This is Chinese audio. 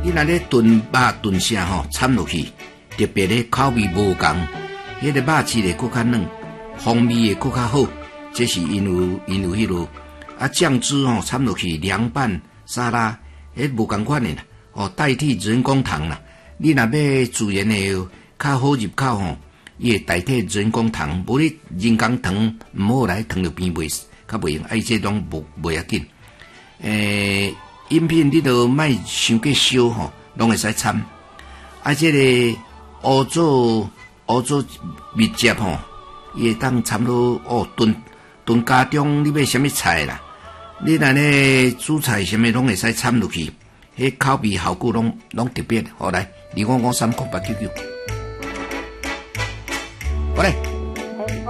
你若咧炖肉炖啥吼，掺落去，特别咧口味无共，迄个肉质会更较嫩，风味会更较好。这是因有迄落酱汁吼掺落去，凉拌沙拉，迄无共款的啦。代替人工糖啦。你若要自然的较好入口吼，伊会代替人工糖。无你人工糖毋好来，糖就变袂较袂用，这拢无要紧。饮品你都莫伤过烧吼，拢会使掺。这个乌棗蜜汁吼，伊会当掺落炖家中你要啥物菜啦？你若咧煮菜啥物拢会使掺落去，迄口味效果拢特别。好来，2553899，好嘞。